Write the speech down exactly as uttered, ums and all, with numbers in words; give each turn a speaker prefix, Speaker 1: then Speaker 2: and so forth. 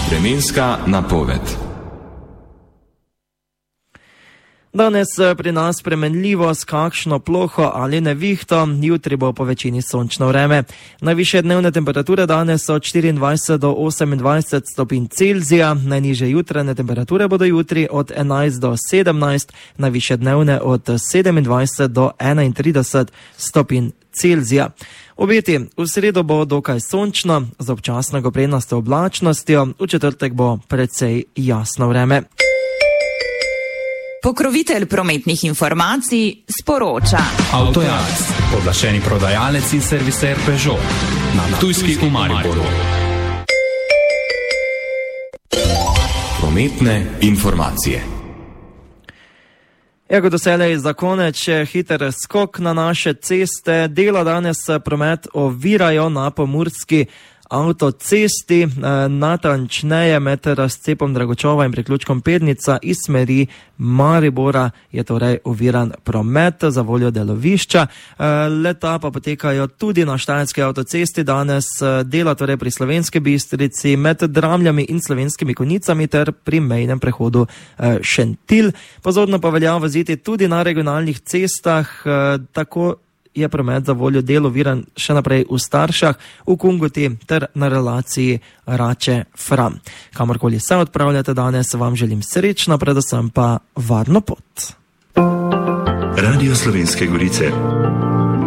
Speaker 1: Vremenska napoved.
Speaker 2: Danes pri nas spremenljivo s kakšno ploho ali nevihto, jutri bo po večini sončno vreme. Najvišje dnevne temperature danes so od štiriindvajset do osemindvajset stopinj Celzija, najnižje jutranje temperature bodo jutri od enajst do sedemnajst, najvišje dnevne od sedemindvajset do enaintrideset stopinj Celzija. Obeti v sredo bo dokaj sončno, z občasno goprenasto oblačnostjo, v četrtek bo precej jasno vreme.
Speaker 3: Pokrovitelj prometnih informacij sporoča.
Speaker 4: Avtojaz, pooblaščeni prodajalec in serviser Peugeot na Ptujski v Mariboru.
Speaker 1: Prometne informacije.
Speaker 2: Ja, kot doselej za konec še hiter skok na naše ceste. Dela danes promet ovirajo na pomurski avtocesti, natančneje med razcepom Dragočova in priključkom Pednica iz smeri Maribora je torej oviran promet za voljo delovišča. Leta pa potekajo tudi na Štajerski avtocesti danes, dela torej pri Slovenski Bistrici med Dramljami in Slovenskimi Konjicami ter pri mejnem prehodu Šentilj. Pozorno pa velja voziti tudi na regionalnih cestah, tako je promet za voljo del oviran še naprej v Staršah, v Kungoti ter na relaciji Rače-Fram. Kamorkoli se odpravljate danes, vam želim srečno, predvsem pa varno pot.
Speaker 5: Radio Slovenske Gorice.